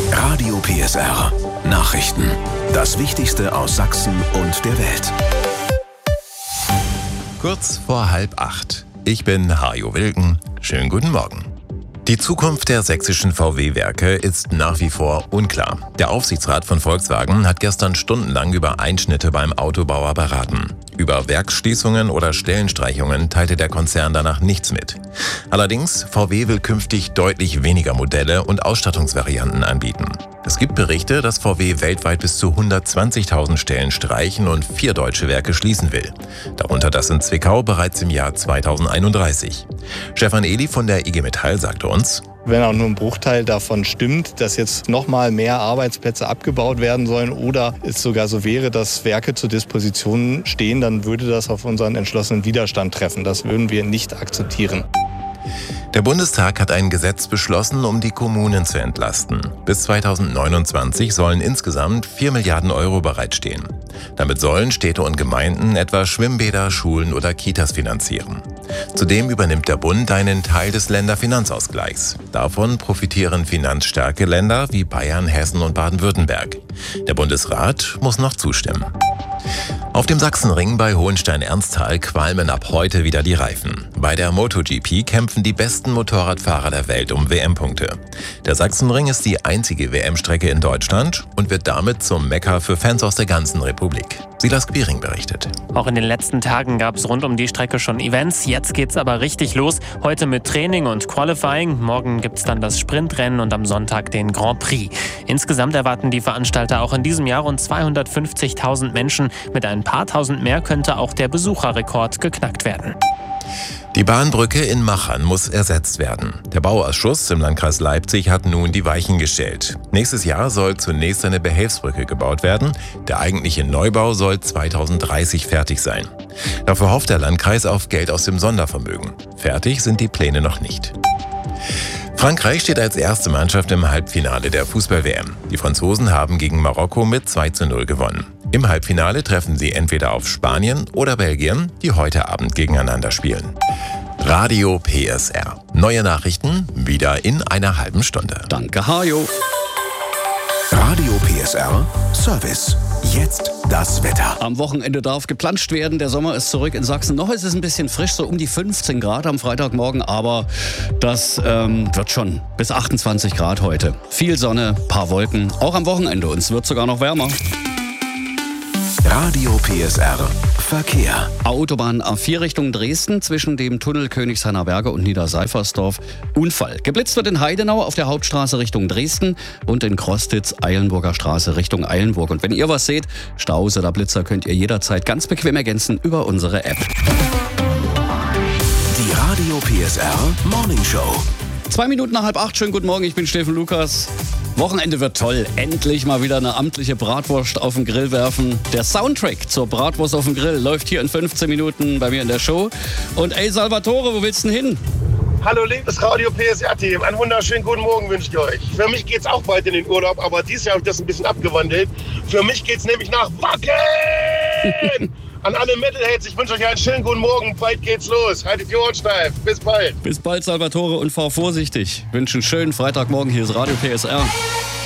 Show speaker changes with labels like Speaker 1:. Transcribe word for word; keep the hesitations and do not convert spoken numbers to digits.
Speaker 1: Radio P S R. Nachrichten. Das Wichtigste aus Sachsen und der Welt.
Speaker 2: Kurz vor halb acht. Ich bin Hajo Wilken. Schönen guten Morgen. Die Zukunft der sächsischen V W-Werke ist nach wie vor unklar. Der Aufsichtsrat von Volkswagen hat gestern stundenlang über Einschnitte beim Autobauer beraten. Über Werksschließungen oder Stellenstreichungen teilte der Konzern danach nichts mit. Allerdings, V W will künftig deutlich weniger Modelle und Ausstattungsvarianten anbieten. Es gibt Berichte, dass V W weltweit bis zu hundertzwanzigtausend Stellen streichen und vier deutsche Werke schließen will. Darunter das in Zwickau bereits im Jahr zweitausendeinunddreißig. Stefan Ehli von der I G Metall sagte uns:
Speaker 3: Wenn auch nur ein Bruchteil davon stimmt, dass jetzt nochmal mehr Arbeitsplätze abgebaut werden sollen oder es sogar so wäre, dass Werke zur Disposition stehen, dann würde das auf unseren entschlossenen Widerstand treffen. Das würden wir nicht akzeptieren.
Speaker 2: Der Bundestag hat ein Gesetz beschlossen, um die Kommunen zu entlasten. Bis zweitausendneunundzwanzig sollen insgesamt vier Milliarden Euro bereitstehen. Damit sollen Städte und Gemeinden etwa Schwimmbäder, Schulen oder Kitas finanzieren. Zudem übernimmt der Bund einen Teil des Länderfinanzausgleichs. Davon profitieren finanzstarke Länder wie Bayern, Hessen und Baden-Württemberg. Der Bundesrat muss noch zustimmen. Auf dem Sachsenring bei Hohenstein-Ernsthal qualmen ab heute wieder die Reifen. Bei der MotoGP kämpfen die besten Motorradfahrer der Welt um W M-Punkte. Der Sachsenring ist die einzige W M-Strecke in Deutschland und wird damit zum Mekka für Fans aus der ganzen Republik. Silas Quiring berichtet.
Speaker 4: Auch in den letzten Tagen gab es rund um die Strecke schon Events. Jetzt geht's aber richtig los. Heute mit Training und Qualifying. Morgen gibt's dann das Sprintrennen und am Sonntag den Grand Prix. Insgesamt erwarten die Veranstalter auch in diesem Jahr rund zweihundertfünfzigtausend Menschen. Mit ein paar tausend mehr könnte auch der Besucherrekord geknackt werden.
Speaker 2: Die Bahnbrücke in Machern muss ersetzt werden. Der Bauausschuss im Landkreis Leipzig hat nun die Weichen gestellt. Nächstes Jahr soll zunächst eine Behelfsbrücke gebaut werden. Der eigentliche Neubau soll zweitausenddreißig fertig sein. Dafür hofft der Landkreis auf Geld aus dem Sondervermögen. Fertig sind die Pläne noch nicht. Frankreich steht als erste Mannschaft im Halbfinale der Fußball-W M. Die Franzosen haben gegen Marokko mit zwei zu null gewonnen. Im Halbfinale treffen sie entweder auf Spanien oder Belgien, die heute Abend gegeneinander spielen. Radio P S R. Neue Nachrichten wieder in einer halben Stunde.
Speaker 5: Danke, Hajo.
Speaker 1: Radio P S R Service. Jetzt das Wetter.
Speaker 5: Am Wochenende darf geplanscht werden. Der Sommer ist zurück in Sachsen. Noch ist es ein bisschen frisch, so um die fünfzehn Grad am Freitagmorgen. Aber das ähm, wird schon bis achtundzwanzig Grad heute. Viel Sonne, paar Wolken, auch am Wochenende. Und es wird sogar noch wärmer.
Speaker 1: Radio P S R Verkehr.
Speaker 5: Autobahn A vier Richtung Dresden zwischen dem Tunnel Königshainer Berge und Niederseifersdorf. Unfall. Geblitzt wird in Heidenau auf der Hauptstraße Richtung Dresden und in Krostitz Eilenburger Straße Richtung Eilenburg. Und wenn ihr was seht, Staus oder Blitzer, könnt ihr jederzeit ganz bequem ergänzen über unsere App.
Speaker 1: Die Radio P S R Morning Show.
Speaker 5: Zwei Minuten nach halb acht. Schönen guten Morgen, ich bin Steffen Lukas. Wochenende wird toll. Endlich mal wieder eine amtliche Bratwurst auf den Grill werfen. Der Soundtrack zur Bratwurst auf dem Grill läuft hier in fünfzehn Minuten bei mir in der Show. Und ey, Salvatore, wo willst du denn hin?
Speaker 6: Hallo liebes Radio P S R-Team, einen wunderschönen guten Morgen wünsche ich euch. Für mich geht's auch bald in den Urlaub, aber dieses Jahr habe ich das ein bisschen abgewandelt. Für mich geht's nämlich nach Wacken! An alle Metalheads, ich wünsche euch einen schönen guten Morgen. Bald geht's los. Haltet die Ohren steif. Bis bald.
Speaker 5: Bis bald, Salvatore, und fahr vorsichtig. Wünsche einen schönen Freitagmorgen. Hier ist Radio P S R.